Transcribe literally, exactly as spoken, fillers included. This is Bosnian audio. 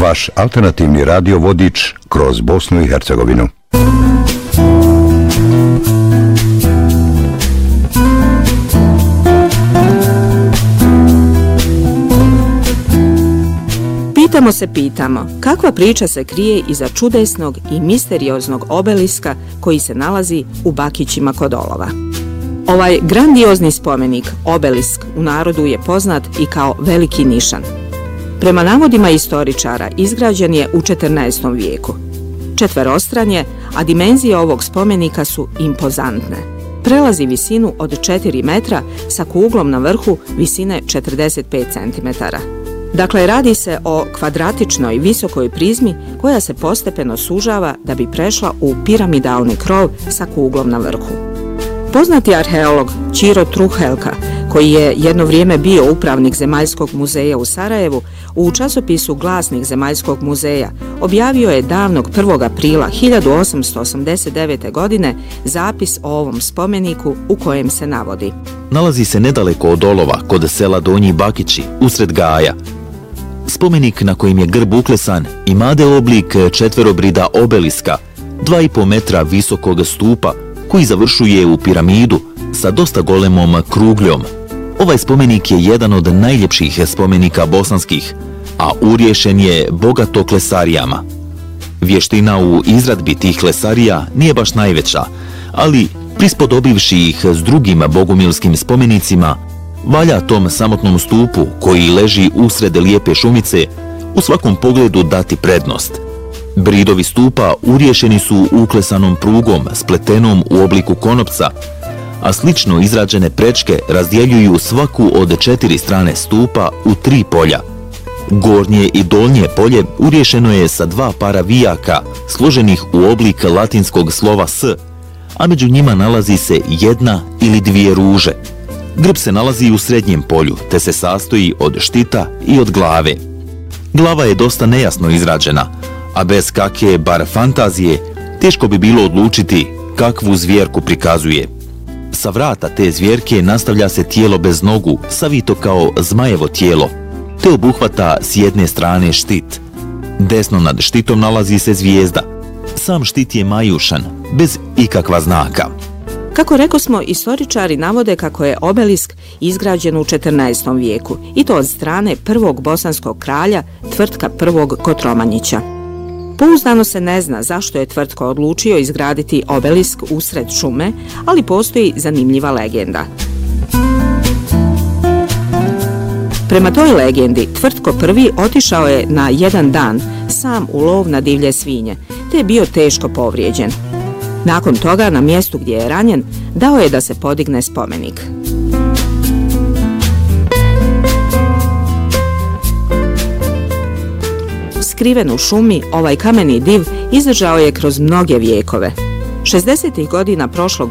Vaš alternativni radio vodič kroz Bosnu i Hercegovinu. Pitamo se pitamo, kakva priča se krije iza čudesnog i misterioznog obeliska koji se nalazi u Bakićima kod Olova. Ovaj grandiozni spomenik, obelisk, u narodu je poznat i kao Veliki nišan. Prema navodima istoričara, izgrađen je u četrnaestom vijeku. Četverostran je, a dimenzije ovog spomenika su impozantne. Prelazi visinu od četiri metra sa kuglom na vrhu visine četrdeset pet centimetara. Dakle, radi se o kvadratičnoj visokoj prizmi koja se postepeno sužava da bi prešla u piramidalni krov sa kuglom na vrhu. Poznati arheolog Ćiro Truhelka, koji je jedno vrijeme bio upravnik Zemaljskog muzeja u Sarajevu, u časopisu Glasnik Zemaljskog muzeja objavio je davnog prvog aprila hiljadu osamsto osamdeset devete. godine zapis o ovom spomeniku u kojem se navodi: nalazi se nedaleko od Olova, kod sela Donji Bakići, usred Gaja. Spomenik na kojim je grb uklesan imade oblik četverobrida obeliska, dva i po metra visokog stupa, koji završuje u piramidu sa dosta golemom krugljom. Ovaj spomenik je jedan od najljepših spomenika bosanskih, a urješen je bogato klesarijama. Vještina u izradbi tih klesarija nije baš najveća, ali prispodobivši ih s drugim bogumilskim spomenicima, valja tom samotnom stupu koji leži usred lijepe šumice u svakom pogledu dati prednost. Bridovi stupa urješeni su uklesanom prugom spletenom u obliku konopca, a slično izrađene prečke razdjeljuju svaku od četiri strane stupa u tri polja. Gornje i donje polje urješeno je sa dva para vijaka složenih u oblik latinskog slova S, a među njima nalazi se jedna ili dvije ruže. Grb se nalazi u srednjem polju, te se sastoji od štita i od glave. Glava je dosta nejasno izrađena, a bez kakve bar fantazije teško bi bilo odlučiti kakvu zvjerku prikazuje. Sa vrata te zvjerke nastavlja se tijelo bez nogu, savito kao zmajevo tijelo, te obuhvata s jedne strane štit. Desno nad štitom nalazi se zvijezda. Sam štit je majušan, bez ikakva znaka. Kako rekosmo, istoričari navode kako je obelisk izgrađen u četrnaestom vijeku, i to od strane prvog bosanskog kralja Tvrtka prvog Kotromanjića. Pouzdano se ne zna zašto je Tvrtko odlučio izgraditi obelisk usred šume, ali postoji zanimljiva legenda. Prema toj legendi, Tvrtko prvi otišao je na jedan dan sam u lov na divlje svinje, te je bio teško povrijeđen. Nakon toga, na mjestu gdje je ranjen, dao je da se podigne spomenik. Skriven u šumi, ovaj kameni div izdržao je kroz mnoge vijekove. šezdesetih godina prošlog